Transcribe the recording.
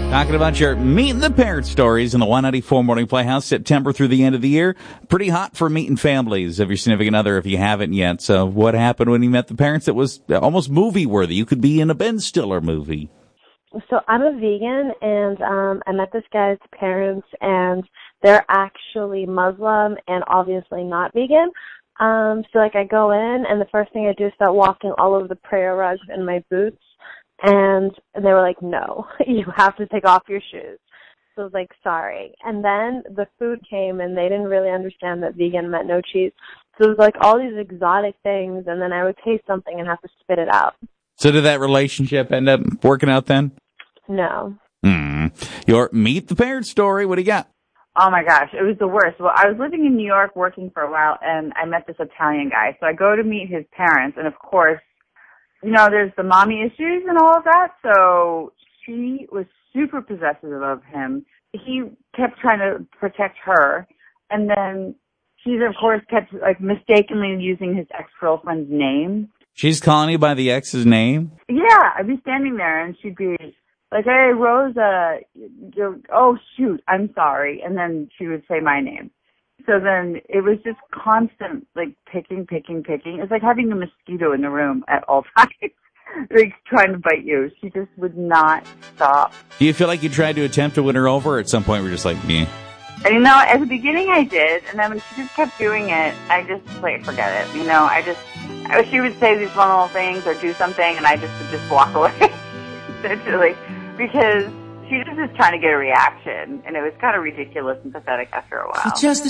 Talking about your meeting the parent stories in the 194 Morning Playhouse, September through the end of the year. Pretty hot for meeting families of your significant other if you haven't yet. So what happened when you met the parents that was almost movie-worthy? You could be in a Ben Stiller movie. So I'm a vegan, and I met this guy's parents, and they're actually Muslim and obviously not vegan. So I go in, and the first thing I do is start walking all over the prayer rugs in my boots. And they were like, no, you have to take off your shoes. So I was like, sorry. And then the food came, and they didn't really understand that vegan meant no cheese. So it was like all these exotic things, and then I would taste something and have to spit it out. So did that relationship end up working out then? No. Your meet the parent story, what do you got? Oh my gosh, it was the worst. Well, I was living in New York working for a while, and I met this Italian guy. So I go to meet his parents, and of course, you know, there's the mommy issues and all of that, so she was super possessive of him. He kept trying to protect her, and then she, of course, kept, mistakenly using his ex-girlfriend's name. She's calling you by the ex's name? Yeah, I'd be standing there, and she'd be like, hey, Rosa, oh, shoot, I'm sorry, and then she would say my name. So then it was just constant, picking. It's like having a mosquito in the room at all times, trying to bite you. She just would not stop. Do you feel like you tried to attempt to win her over, or at some point we're just like, me? And, you know, at the beginning I did, and then when she just kept doing it, I just, forget it. You know, she would say these one little things or do something, and I just would just walk away, essentially, because she was just trying to get a reaction, and it was kind of ridiculous and pathetic after a while.